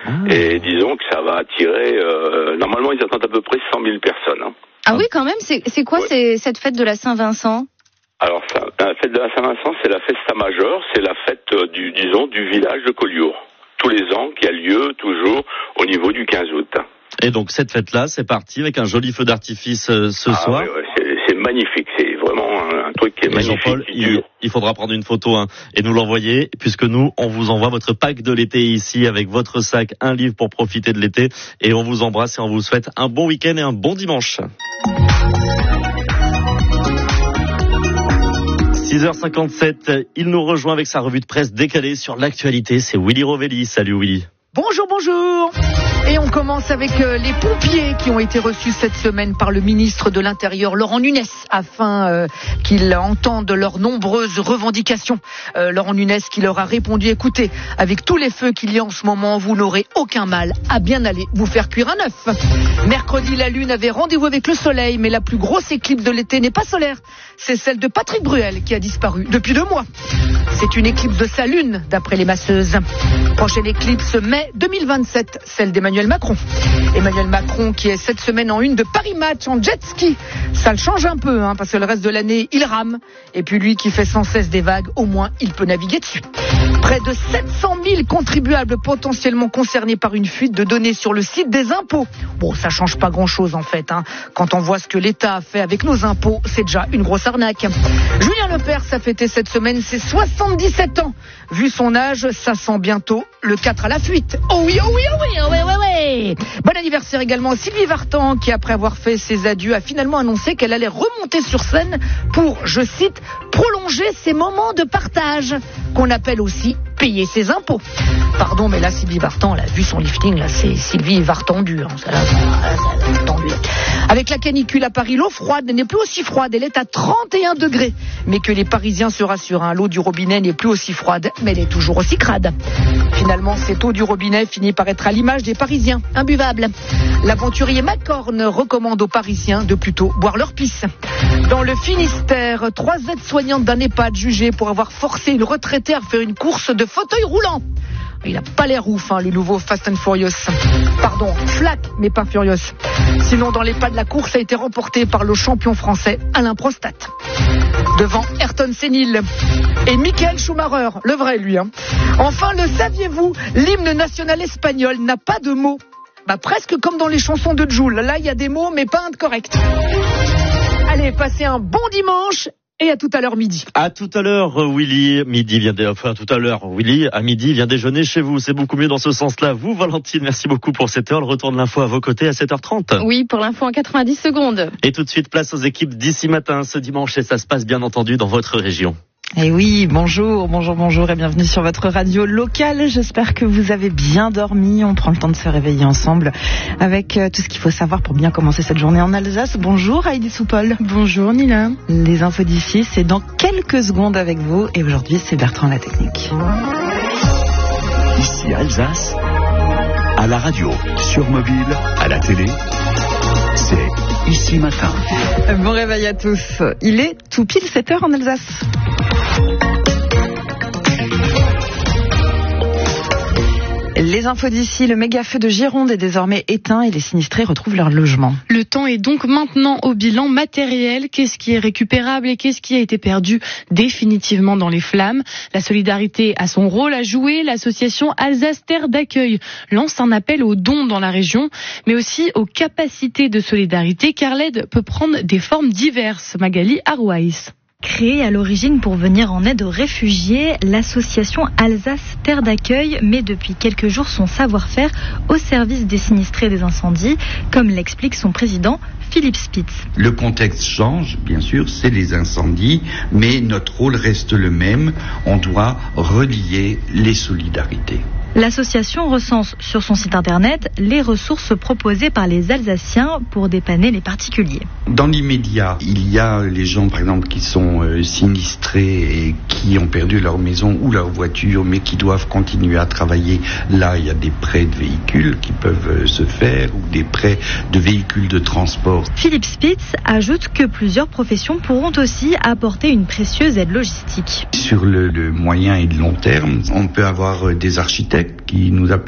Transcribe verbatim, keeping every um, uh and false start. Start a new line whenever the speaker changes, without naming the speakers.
Ah. Et disons que ça va attirer, euh, normalement ils attendent à peu près cent mille personnes. Hein.
Ah oui, quand même, c'est, c'est quoi ouais. c'est, cette fête de la Saint-Vincent ?
Alors, ça, la fête de la Saint-Vincent, c'est la festa majeure, c'est la fête euh, du, disons, du village de Collioure. Tous les ans, qui a lieu toujours au niveau du quinze août.
Et donc cette fête-là, c'est parti avec un joli feu d'artifice euh, ce
ah,
soir.
Oui, ouais, c'est, c'est magnifique, c'est vraiment un, un truc qui est
et
magnifique.
Jean-Paul, il, il faudra prendre une photo hein, et nous l'envoyer, puisque nous, on vous envoie votre pack de l'été ici avec votre sac, un livre pour profiter de l'été. Et on vous embrasse et on vous souhaite un bon week-end et un bon dimanche. six heures cinquante-sept, il nous rejoint avec sa revue de presse décalée sur l'actualité. C'est Willy Rovelli. Salut Willy.
Bonjour, bonjour. Et on commence avec euh, les pompiers qui ont été reçus cette semaine par le ministre de l'Intérieur, Laurent Nunez, afin euh, qu'ils entendent leurs nombreuses revendications. Euh, Laurent Nunez qui leur a répondu, écoutez, avec tous les feux qu'il y a en ce moment, vous n'aurez aucun mal à bien aller vous faire cuire un œuf. Mercredi, la Lune avait rendez-vous avec le Soleil, mais la plus grosse éclipse de l'été n'est pas solaire. C'est celle de Patrick Bruel qui a disparu depuis deux mois. C'est une éclipse de sa Lune, d'après les masseuses. Prochaine éclipse, mai deux mille vingt-sept, celle d'Emmanuel Macron. Emmanuel Macron qui est cette semaine en une de Paris Match en jet ski. Ça le change un peu, hein, parce que le reste de l'année, il rame. Et puis lui qui fait sans cesse des vagues, au moins il peut naviguer dessus. Près de sept cent mille contribuables potentiellement concernés par une fuite de données sur le site des impôts. Bon, ça change pas grand-chose en fait. Hein. Quand on voit ce que l'État a fait avec nos impôts, c'est déjà une grosse arnaque. Julien Lepers a fêté cette semaine ses soixante-dix-sept ans. Vu son âge, ça sent bientôt le quatre à la fuite. Oh oui, oh oui, oh oui, oh oui, oui, oui. Bon anniversaire également à Sylvie Vartan qui, après avoir fait ses adieux, a finalement annoncé qu'elle allait remonter sur scène pour, je cite, prolonger ses moments de partage, qu'on appelle aussi payer ses impôts. Pardon, mais là, Sylvie Vartan, elle a vu son lifting, là, c'est Sylvie Vartandu. Hein, ça, là, ça, ça, tendu. Avec la canicule à Paris, l'eau froide n'est plus aussi froide, elle est à trente et un degrés. Mais que les Parisiens se rassurent, hein, l'eau du robinet n'est plus aussi froide, mais elle est toujours aussi crade. Finalement, cette eau du robinet finit par être à l'image des Parisiens, imbuvable. L'aventurier Macorne recommande aux Parisiens de plutôt boire leur pisse. Dans le Finistère, trois aides-soignantes d'un EHPAD jugées pour avoir forcé une retraitée à faire une course de fauteuil roulant. Il n'a pas l'air ouf, hein, le nouveau Fast and Furious. Pardon, Flac, mais pas Furious. Sinon, dans l'EHPAD, la course a été remportée par le champion français Alain Prostat. Devant Ayrton Senil et Michael Schumacher, le vrai lui. Hein. Enfin, le saviez-vous, l'hymne national espagnol n'a pas de mots. Bah, presque comme dans les chansons de Jul. Là, il y a des mots, mais pas un de correct. Allez, passez un bon dimanche. Et à tout à l'heure midi.
À tout à l'heure, Willy. Midi vient dé... enfin, tout à l'heure, Willy. À midi, vient déjeuner chez vous. C'est beaucoup mieux dans ce sens-là. Vous, Valentine, merci beaucoup pour cette heure. Le retour de l'info à vos côtés à sept heures trente.
Oui, pour l'info en quatre-vingt-dix secondes.
Et tout de suite, place aux équipes d'ici matin, ce dimanche. Et ça se passe bien entendu dans votre région.
Et oui, bonjour, bonjour, bonjour et bienvenue sur votre radio locale. J'espère que vous avez bien dormi. On prend le temps de se réveiller ensemble avec tout ce qu'il faut savoir pour bien commencer cette journée en Alsace. Bonjour Heidi Soupol.
Bonjour Nina.
Les infos d'ici, c'est dans quelques secondes avec vous. Et aujourd'hui, c'est Bertrand la technique.
Ici Alsace, à la radio, sur mobile, à la télé, c'est Ici Matin.
Bon réveil à tous. Il est tout pile sept heures en Alsace. Les infos d'ici, le méga feu de Gironde est désormais éteint et les sinistrés retrouvent leur logement.
Le temps est donc maintenant au bilan matériel. Qu'est-ce qui est récupérable et qu'est-ce qui a été perdu définitivement dans les flammes? La solidarité a son rôle à jouer. L'association Alsace Terre d'Accueil lance un appel aux dons dans la région, mais aussi aux capacités de solidarité, car l'aide peut prendre des formes diverses. Magali Arouaïs.
Créée à l'origine pour venir en aide aux réfugiés, l'association Alsace Terre d'Accueil met depuis quelques jours son savoir-faire au service des sinistrés des incendies, comme l'explique son président Philippe Spitz.
Le contexte change, bien sûr, c'est les incendies, mais notre rôle reste le même, on doit relier les solidarités.
L'association recense sur son site internet les ressources proposées par les Alsaciens pour dépanner les particuliers.
Dans l'immédiat, il y a les gens par exemple qui sont euh, sinistrés et qui ont perdu leur maison ou leur voiture mais qui doivent continuer à travailler. Là, il y a des prêts de véhicules qui peuvent euh, se faire ou des prêts de véhicules de transport.
Philippe Spitz ajoute que plusieurs professions pourront aussi apporter une précieuse aide logistique.
Sur le, le moyen et le long terme, on peut avoir euh, des architectes qui nous appellent